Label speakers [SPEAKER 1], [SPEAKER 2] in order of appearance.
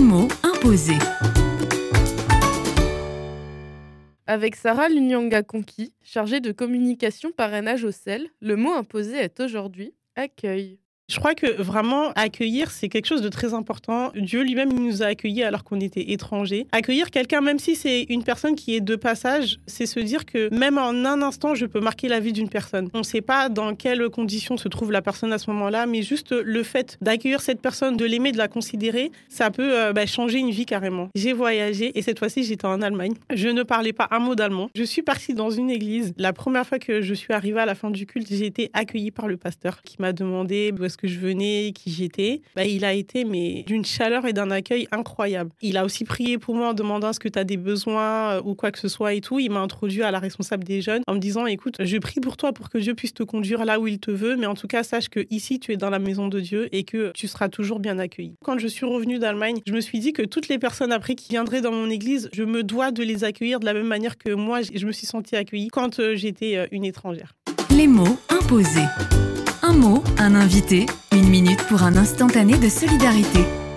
[SPEAKER 1] mots imposés.
[SPEAKER 2] Avec Sarah Lunyanga-Conki, chargée de communication parrainage au CEL, le mot imposé est aujourd'hui accueil.
[SPEAKER 3] Je crois que vraiment, accueillir, c'est quelque chose de très important. Dieu lui-même, il nous a accueillis alors qu'on était étrangers. Accueillir quelqu'un, même si c'est une personne qui est de passage, c'est se dire que même en un instant, je peux marquer la vie d'une personne. On ne sait pas dans quelles conditions se trouve la personne à ce moment-là, mais juste le fait d'accueillir cette personne, de l'aimer, de la considérer, ça peut changer une vie carrément. J'ai voyagé et cette fois-ci, j'étais en Allemagne. Je ne parlais pas un mot d'allemand. Je suis partie dans une église. La première fois que je suis arrivée à la fin du culte, j'ai été accueillie par le pasteur qui m'a demandé où est-ce que je venais, qui j'étais. Il a été d'une chaleur et d'un accueil incroyable. Il a aussi prié pour moi en demandant est-ce que tu as des besoins ou quoi que ce soit et tout. Il m'a introduit à la responsable des jeunes en me disant écoute, je prie pour toi pour que Dieu puisse te conduire là où il te veut, mais en tout cas sache que ici tu es dans la maison de Dieu et que tu seras toujours bien accueilli. Quand je suis revenue d'Allemagne, je me suis dit que toutes les personnes après qui viendraient dans mon église, je me dois de les accueillir de la même manière que moi je me suis sentie accueillie quand j'étais une étrangère.
[SPEAKER 1] Les mots imposés. Un mot, un invité, 1 minute pour un instantané de solidarité.